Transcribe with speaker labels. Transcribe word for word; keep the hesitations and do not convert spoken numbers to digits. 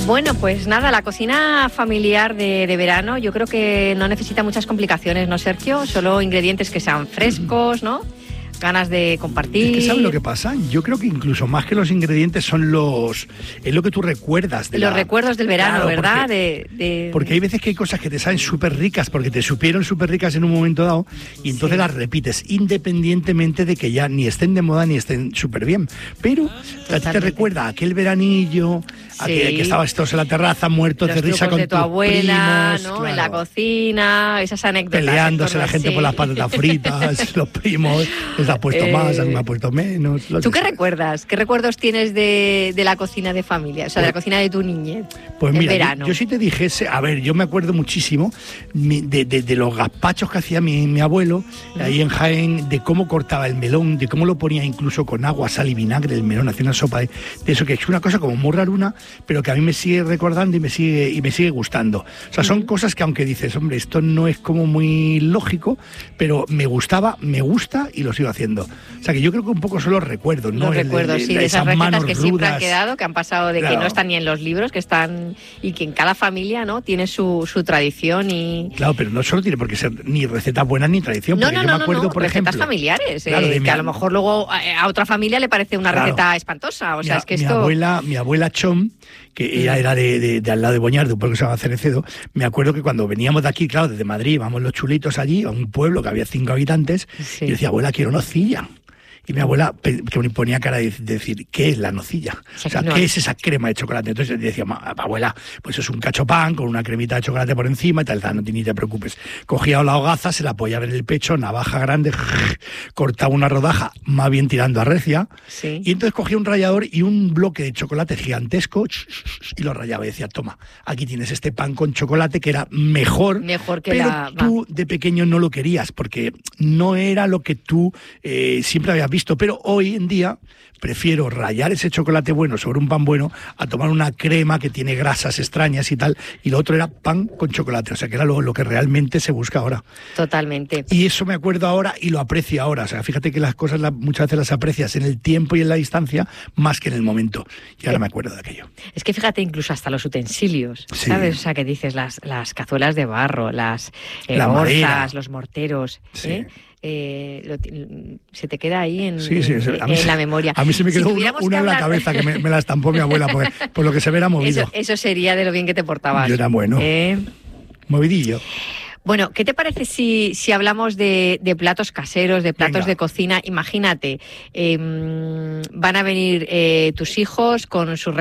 Speaker 1: Bueno, pues nada, la cocina familiar de, de verano yo creo que no necesita muchas complicaciones, ¿no, Sergio? Solo ingredientes que sean frescos, ¿no? Ganas de compartir.
Speaker 2: Es que ¿sabes lo que pasa? Yo creo que incluso más que los ingredientes son los... es lo que tú recuerdas. De
Speaker 1: los
Speaker 2: la...
Speaker 1: recuerdos del verano,
Speaker 2: claro,
Speaker 1: ¿verdad?
Speaker 2: Porque,
Speaker 1: de, de...
Speaker 2: porque hay veces que hay cosas que te saben súper ricas, porque te supieron súper ricas en un momento dado, y entonces sí. las repites, independientemente de que ya ni estén de moda ni estén súper bien. Pero a ti te recuerda aquel veranillo, sí. a que, que estabas todos en la terraza, muertos
Speaker 1: los
Speaker 2: de risa con
Speaker 1: de tu
Speaker 2: tus
Speaker 1: abuela,
Speaker 2: primos,
Speaker 1: ¿no?
Speaker 2: claro.
Speaker 1: En la cocina, esas anécdotas.
Speaker 2: Peleándose la gente
Speaker 1: sí.
Speaker 2: por las patatas fritas, los primos, les ha puesto eh... más, a mí me ha puesto menos.
Speaker 1: ¿Tú qué recuerdas? ¿Qué recuerdos tienes de, de la cocina de familia? O sea, pues, de la cocina de tu niñez.
Speaker 2: Pues
Speaker 1: en
Speaker 2: mira,
Speaker 1: verano.
Speaker 2: Yo, yo sí te dijese, a ver, yo me acuerdo muchísimo de, de, de los gazpachos que hacía mi, mi abuelo ahí en Jaén, de cómo cortaba el melón, de cómo lo ponía incluso con agua, sal y vinagre, el melón, hacía una sopa de, de eso, que es una cosa como muy raruna, pero que a mí me sigue recordando y me sigue, y me sigue gustando. O sea, son uh-huh. cosas que aunque dices, hombre, esto no es como muy lógico, pero me gustaba, me gusta y lo sigo haciendo. O sea, que yo creo que un poco son los recuerdos, ¿no?
Speaker 1: Los recuerdos, el, el, sí, de esas, esas recetas que rudas. Siempre han quedado, que han pasado de claro. que no están ni en los libros, que están, y que en cada familia, ¿no? Tiene su, su tradición y...
Speaker 2: Claro, pero no solo tiene por qué ser ni recetas buenas ni tradición,
Speaker 1: no,
Speaker 2: porque
Speaker 1: no,
Speaker 2: yo
Speaker 1: no,
Speaker 2: me acuerdo,
Speaker 1: no,
Speaker 2: por
Speaker 1: recetas
Speaker 2: ejemplo...
Speaker 1: familiares,
Speaker 2: claro,
Speaker 1: eh,
Speaker 2: mi,
Speaker 1: que a lo mejor luego a otra familia le parece una claro, receta espantosa, o sea,
Speaker 2: mi,
Speaker 1: es que
Speaker 2: mi
Speaker 1: esto...
Speaker 2: Abuela, mi abuela Chom, que mm. ella era de, de, de al lado de Boñar, de un pueblo que se llama Cerecedo, me acuerdo que cuando veníamos de aquí, claro, desde Madrid, íbamos los chulitos allí, a un pueblo que había cinco habitantes, sí. y decía, abuela, quiero nocilla. Y mi abuela que me ponía cara de decir, ¿qué es la nocilla? O sea, no. ¿qué es esa crema de chocolate? Entonces decía, abuela, pues es un cachopán con una cremita de chocolate por encima y tal, tal, no ni te preocupes. Cogía la hogaza, se la apoyaba en el pecho, navaja grande, cortaba una rodaja, más bien tirando a recia,
Speaker 1: sí.
Speaker 2: y entonces cogía un rallador y un bloque de chocolate gigantesco y lo rallaba y decía, toma, aquí tienes este pan con chocolate que era mejor,
Speaker 1: mejor que
Speaker 2: pero
Speaker 1: la...
Speaker 2: tú de pequeño no lo querías porque no era lo que tú eh, siempre habías visto, pero hoy en día prefiero rallar ese chocolate bueno sobre un pan bueno a tomar una crema que tiene grasas extrañas y tal, y lo otro era pan con chocolate, o sea que era lo, lo que realmente se busca ahora.
Speaker 1: Totalmente.
Speaker 2: Y eso me acuerdo ahora y lo aprecio ahora, o sea, fíjate que las cosas las, muchas veces las aprecias en el tiempo y en la distancia más que en el momento, y ahora me acuerdo de aquello.
Speaker 1: Es que fíjate incluso hasta los utensilios,
Speaker 2: sí.
Speaker 1: ¿sabes? O sea, que dices las, las cazuelas de barro, las eh,
Speaker 2: la
Speaker 1: orzas, los morteros,
Speaker 2: sí.
Speaker 1: ¿eh? Eh, lo, se te queda ahí en,
Speaker 2: sí, sí,
Speaker 1: en,
Speaker 2: a mí
Speaker 1: en
Speaker 2: se,
Speaker 1: la memoria.
Speaker 2: A mí se me quedó si una, una en la cabeza que me, me la estampó mi abuela, porque por lo que se ve era movido.
Speaker 1: Eso, eso sería de lo bien que te portabas.
Speaker 2: Yo era bueno,
Speaker 1: eh...
Speaker 2: movidillo.
Speaker 1: Bueno, ¿qué te parece si, si hablamos de, de platos caseros, de platos Venga. de cocina? Imagínate, eh, van a venir eh, tus hijos con sus